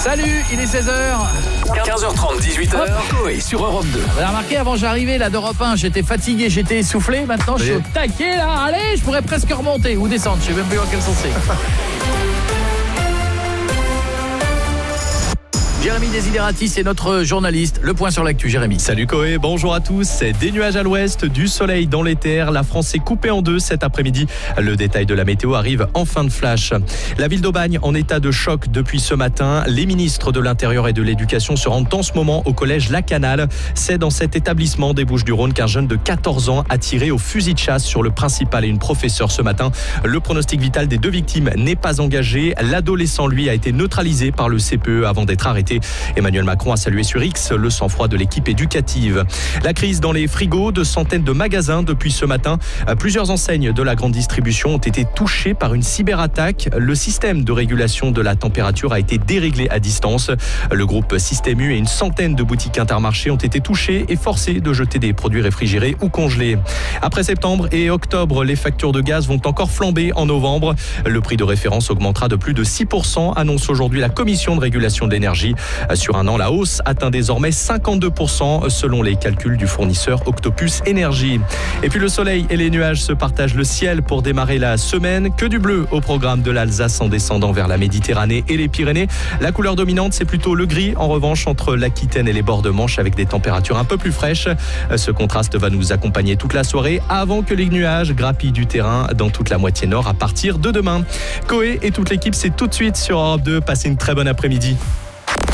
Salut, il est 16h. 15h30, 18h, Coé sur Europe 2. Vous avez remarqué, avant j'arrivais là d'Europe 1, j'étais fatigué, j'étais essoufflé. Maintenant, je suis au taquet là. Allez, je pourrais presque remonter ou descendre. Je sais même plus dans quel sens c'est. Jérémy Desideratis est notre journaliste. Le point sur l'actu, Jérémy. Salut Coé, bonjour à tous. Des nuages à l'ouest, du soleil dans les terres. La France est coupée en deux cet après-midi. Le détail de la météo arrive en fin de flash. La ville d'Aubagne en état de choc depuis ce matin. Les ministres de l'Intérieur et de l'Éducation se rendent en ce moment au collège La Canale. C'est dans cet établissement des Bouches-du-Rhône qu'un jeune de 14 ans a tiré au fusil de chasse sur le principal et une professeure ce matin. Le pronostic vital des deux victimes n'est pas engagé. L'adolescent, lui, a été neutralisé par le CPE avant d'être arrêté. Emmanuel Macron a salué sur X le sang-froid de l'équipe éducative. La crise dans les frigos de centaines de magasins depuis ce matin. Plusieurs enseignes de la grande distribution ont été touchées par une cyberattaque. Le système de régulation de la température a été déréglé à distance. Le groupe Système U et une centaine de boutiques Intermarché ont été touchés et forcés de jeter des produits réfrigérés ou congelés. Après septembre et octobre, les factures de gaz vont encore flamber en novembre. Le prix de référence augmentera de plus de 6%, annonce aujourd'hui la Commission de régulation de l'énergie. Sur un an, la hausse atteint désormais 52% selon les calculs du fournisseur Octopus Énergie. Et puis le soleil et les nuages se partagent le ciel pour démarrer la semaine. Que du bleu au programme de l'Alsace en descendant vers la Méditerranée et les Pyrénées. La couleur dominante, c'est plutôt le gris en revanche entre l'Aquitaine et les bords de Manche avec des températures un peu plus fraîches. Ce contraste va nous accompagner toute la soirée avant que les nuages grappillent du terrain dans toute la moitié nord à partir de demain. Coé et toute l'équipe, c'est tout de suite sur Europe 2. Passez une très bonne après-midi.